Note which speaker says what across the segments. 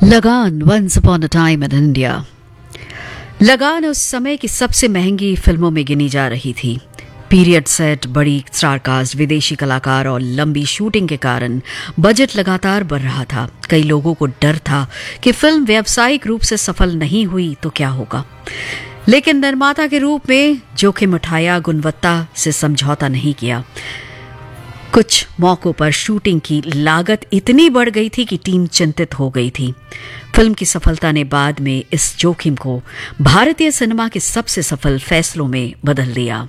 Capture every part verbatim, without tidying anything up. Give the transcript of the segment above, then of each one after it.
Speaker 1: लगान once upon a time in India. लगान उस समय की सबसे महंगी फिल्मों में गिनी जा रही थी। पीरियड सेट, बड़ी स्टारकास्ट, विदेशी कलाकार और लंबी शूटिंग के कारण बजट लगातार बढ़ रहा था। कई लोगों को डर था कि फिल्म व्यावसायिक रूप से सफल नहीं हुई तो क्या होगा, लेकिन निर्माता के रूप में जोखिम उठाया, गुणवत्ता से समझौता नहीं किया। कुछ मौकों पर शूटिंग की लागत इतनी बढ़ गई थी कि टीम चिंतित हो गई थी। फिल्म की सफलता ने बाद में इस जोखिम को भारतीय सिनेमा के सबसे सफल फैसलों में बदल दिया।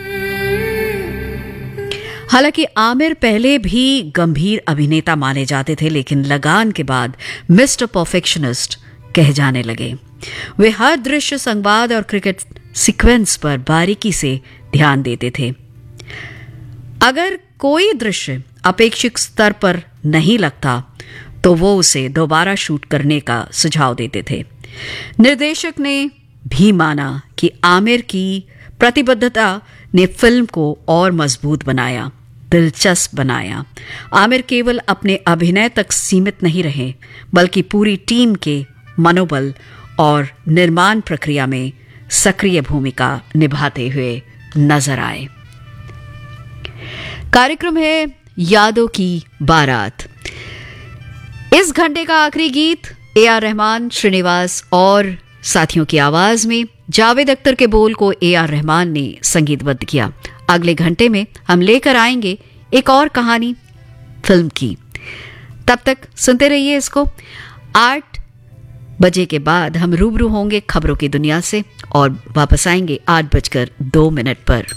Speaker 1: हालांकि आमिर पहले भी गंभीर अभिनेता माने जाते थे, लेकिन लगान के बाद मिस्टर परफेक्शनिस्ट कहे जाने लगे। वे हर दृश्य, संवाद और क्रिकेट सीक्वेंस पर बारीकी से ध्यान देते थे। अगर कोई दृश्य अपेक्षित स्तर पर नहीं लगता तो वो उसे दोबारा शूट करने का सुझाव देते थे। निर्देशक ने भी माना कि आमिर की प्रतिबद्धता ने फिल्म को और मजबूत बनाया, दिलचस्प बनाया। आमिर केवल अपने अभिनय तक सीमित नहीं रहे, बल्कि पूरी टीम के मनोबल और निर्माण प्रक्रिया में सक्रिय भूमिका निभाते हुए नजर आए। कार्यक्रम है यादों की बारात। इस घंटे का आखिरी गीत ए आर रहमान, श्रीनिवास और साथियों की आवाज में। जावेद अख्तर के बोल को ए आर रहमान ने संगीतबद्ध किया। अगले घंटे में हम लेकर आएंगे एक और कहानी फिल्म की। तब तक सुनते रहिए इसको। आठ बजे के बाद हम रूबरू होंगे खबरों की दुनिया से और वापस आएंगे आठ बजकर दो मिनट पर।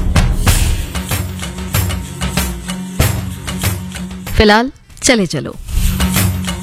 Speaker 1: फिलहाल चले चलो।